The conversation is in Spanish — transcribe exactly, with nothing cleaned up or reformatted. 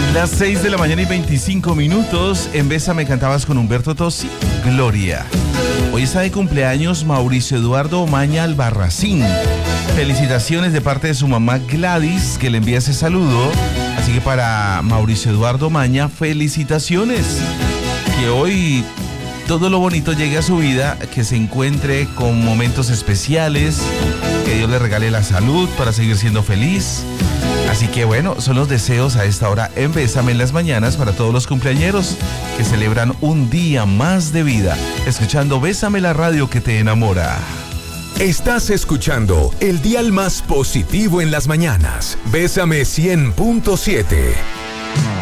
Las seis de la mañana y veinticinco minutos. En Bésame cantabas con Humberto Tozzi, Gloria. Hoy está de cumpleaños Mauricio Eduardo Omaña Albarracín. Felicitaciones de parte de su mamá Gladys, que le envía ese saludo. Así que para Mauricio Eduardo Omaña, felicitaciones. Que hoy todo lo bonito llegue a su vida, que se encuentre con momentos especiales, que Dios le regale la salud para seguir siendo feliz. Así que bueno, son los deseos a esta hora en Bésame en las mañanas para todos los cumpleañeros que celebran un día más de vida, escuchando Bésame, la radio que te enamora. Estás escuchando el dial más positivo en las mañanas. Bésame cien punto siete.